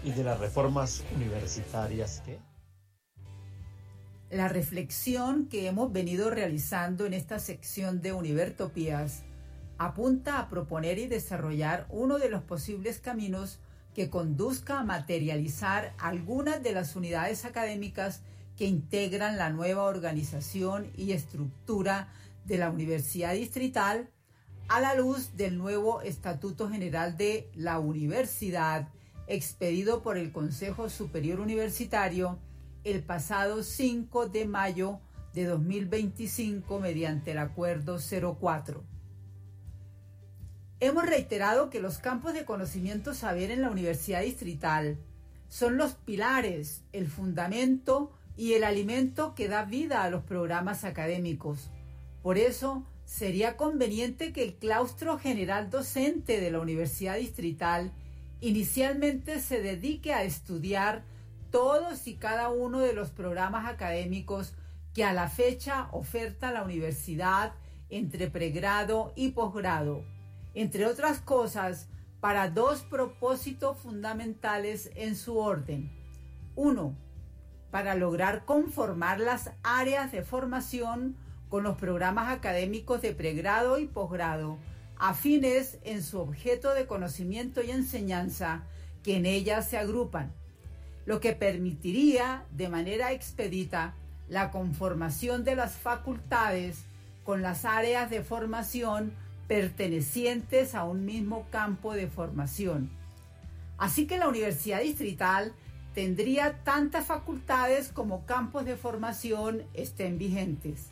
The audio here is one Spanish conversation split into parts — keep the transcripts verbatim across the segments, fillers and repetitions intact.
y de las reformas universitarias que... La reflexión que hemos venido realizando en esta sección de Univertopías apunta a proponer y desarrollar uno de los posibles caminos que conduzca a materializar algunas de las unidades académicas que integran la nueva organización y estructura de la Universidad Distrital a la luz del nuevo Estatuto General de la Universidad expedido por el Consejo Superior Universitario el pasado cinco de mayo de dos mil veinticinco mediante el Acuerdo cero cuatro. Hemos reiterado que los campos de conocimiento saber en la Universidad Distrital son los pilares, el fundamento y el alimento que da vida a los programas académicos. Por eso, sería conveniente que el claustro general docente de la Universidad Distrital inicialmente se dedique a estudiar todos y cada uno de los programas académicos que a la fecha oferta la universidad entre pregrado y posgrado, entre otras cosas, para dos propósitos fundamentales en su orden. Uno, para lograr conformar las áreas de formación con los programas académicos de pregrado y posgrado, afines en su objeto de conocimiento y enseñanza que en ellas se agrupan, lo que permitiría de manera expedita la conformación de las facultades con las áreas de formación pertenecientes a un mismo campo de formación. Así que la Universidad Distrital tendría tantas facultades como campos de formación estén vigentes.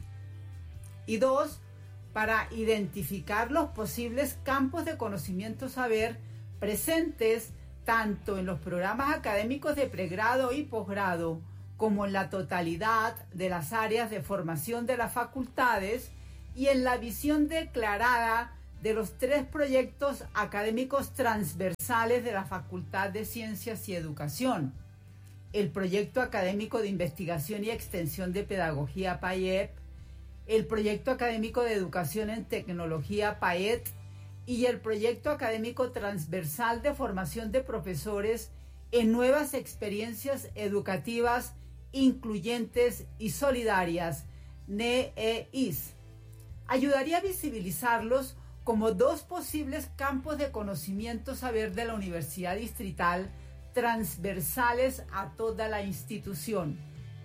Y dos, para identificar los posibles campos de conocimiento saber presentes tanto en los programas académicos de pregrado y posgrado como en la totalidad de las áreas de formación de las facultades y en la visión declarada de los tres proyectos académicos transversales de la Facultad de Ciencias y Educación: el Proyecto Académico de Investigación y Extensión de Pedagogía P A I E P, el Proyecto Académico de Educación en Tecnología P A E T y el Proyecto Académico Transversal de Formación de Profesores en Nuevas Experiencias Educativas Incluyentes y Solidarias, N E I S. Ayudaría a visibilizarlos como dos posibles campos de conocimiento saber de la Universidad Distrital transversales a toda la institución.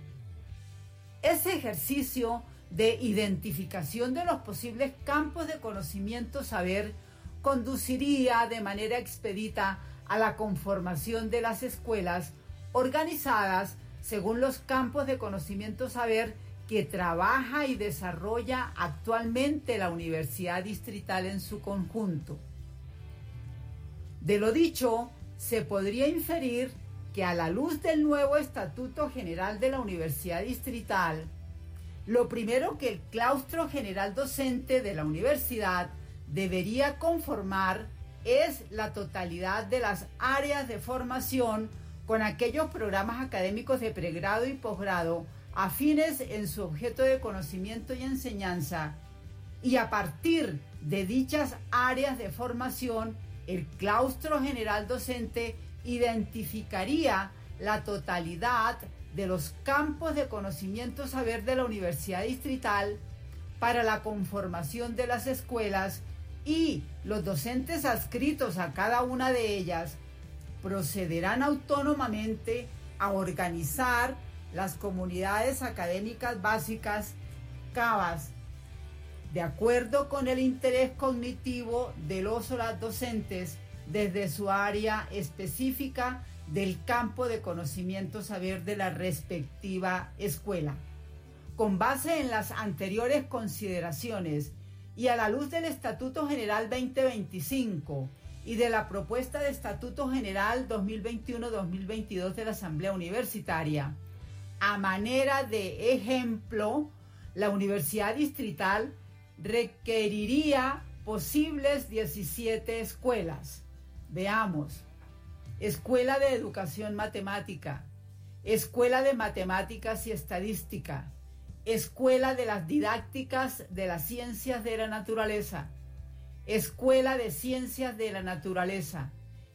Ese ejercicio de identificación de los posibles campos de conocimiento saber conduciría de manera expedita a la conformación de las escuelas organizadas según los campos de conocimiento saber que trabaja y desarrolla actualmente la Universidad Distrital en su conjunto. De lo dicho, se podría inferir que a la luz del nuevo Estatuto General de la Universidad Distrital, lo primero que el claustro general docente de la universidad debería conformar es la totalidad de las áreas de formación con aquellos programas académicos de pregrado y posgrado afines en su objeto de conocimiento y enseñanza, y a partir de dichas áreas de formación, el claustro general docente identificaría la totalidad de los campos de conocimiento saber de la Universidad Distrital para la conformación de las escuelas, y los docentes adscritos a cada una de ellas procederán autónomamente a organizar las comunidades académicas básicas, C A B A S, de acuerdo con el interés cognitivo de los o las docentes desde su área específica del campo de conocimiento saber de la respectiva escuela. Con base en las anteriores consideraciones y a la luz del Estatuto General veinte veinticinco y de la propuesta de Estatuto General dos mil veintiuno dos mil veintidós de la Asamblea Universitaria, a manera de ejemplo, la Universidad Distrital requeriría posibles diecisiete escuelas. Veamos: Escuela de Educación Matemática, Escuela de Matemáticas y Estadística, Escuela de las Didácticas de las Ciencias de la Naturaleza, Escuela de Ciencias de la Naturaleza,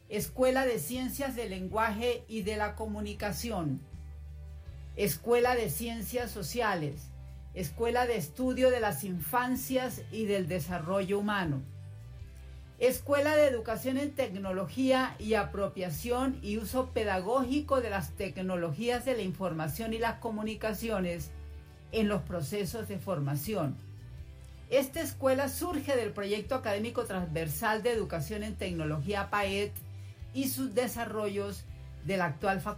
Escuela de Ciencias del Lenguaje y de la Comunicación, Escuela de Ciencias Sociales, Escuela de Estudio de las Infancias y del Desarrollo Humano, Escuela de Educación en Tecnología y Apropiación y Uso Pedagógico de las Tecnologías de la Información y las Comunicaciones en los procesos de formación. Esta escuela surge del proyecto académico transversal de Educación en Tecnología P A E T y sus desarrollos de la actual facultad